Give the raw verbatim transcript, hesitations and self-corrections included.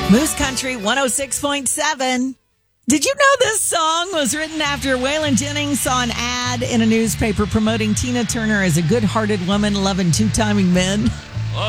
Moose Country one oh six point seven. Did you know this song was written after Waylon Jennings saw an ad in a newspaper promoting Tina Turner as a good-hearted woman loving two-timing men?